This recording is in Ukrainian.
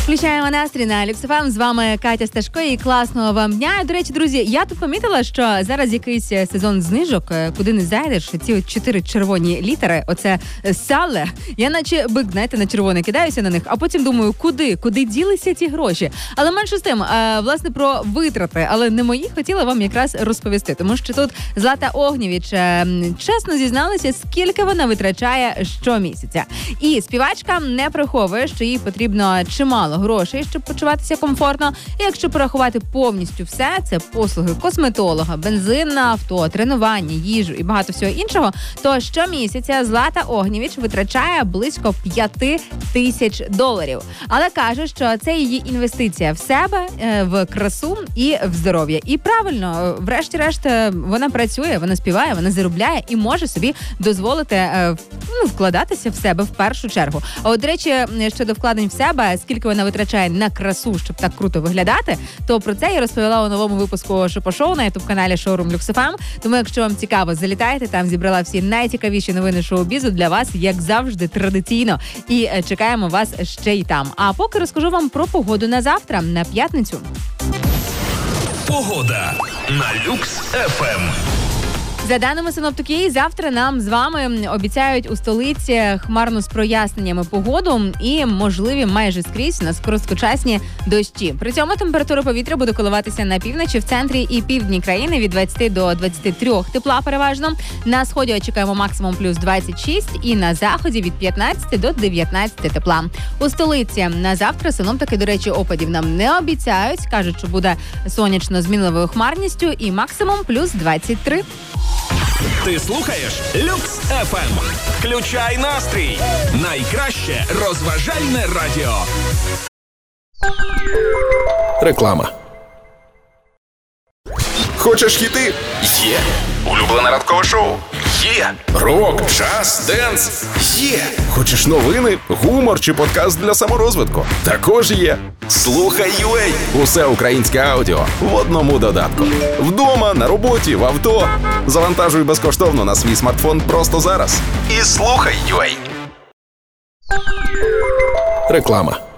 Включаємо настрій на Люкс ФМ. З вами Катя Сташко і класного вам дня. До речі, друзі, я тут помітила, що зараз якийсь сезон знижок, куди не зайдеш, ці 4 червоні літери, оце сале, я наче бик, знаєте, на червоне кидаюся на них, а потім думаю, куди ділися ці гроші. Але менше з тим, власне, про витрати, але не мої, хотіла вам якраз розповісти, тому що тут Злата Огнєвіч чесно зізналася, скільки вона витрачає щомісяця. І співачка не приховує, що їй потрібно чимало грошей, щоб почуватися комфортно. І якщо порахувати повністю все, це послуги косметолога, бензин на авто, тренування, їжу і багато всього іншого, то щомісяця Злата Огнєвіч витрачає близько $5000. Але каже, що це її інвестиція в себе, в красу і в здоров'я. І правильно, врешті-решт, вона працює, вона співає, вона заробляє і може собі дозволити вкладатися в себе в першу чергу. А от, до речі, щодо вкладень в себе, скільки вона витрачає на красу, щоб так круто виглядати, то про це я розповіла у новому випуску Шопо-шоу на ютуб-каналі Шоурум Люкс ФМ. Тому, якщо вам цікаво, залітайте, там зібрала всі найцікавіші новини шоу-бізу для вас, як завжди, традиційно. І чекаємо вас ще й там. А поки розкажу вам про погоду на завтра, на п'ятницю. Погода на Люкс ФМ. За даними синоптиків, завтра нам з вами обіцяють у столиці хмарну з проясненнями погоду і можливі майже скрізь на короткочасні дощі. При цьому температура повітря буде коливатися на півночі, в центрі і півдні країни від 20 до 23 тепла переважно. На сході очікуємо максимум плюс 26 і на заході від 15 до 19 тепла. У столиці на завтра синоптики, до речі, опадів нам не обіцяють. Кажуть, що буде сонячно з мінливою хмарністю і максимум плюс 23. Ти слухаєш Люкс ФМ. Включай настрій. Найкраще розважальне радіо. Реклама. Хочеш хіти? Є. Улюблене ранкове шоу? Є. Рок, джаз, денс? Є. Хочеш новини, гумор чи подкаст для саморозвитку? Також є. Слухай UA. Усе українське аудіо в одному додатку. Вдома, на роботі, в авто. Завантажуй безкоштовно на свій смартфон просто зараз. І слухай UA. Реклама.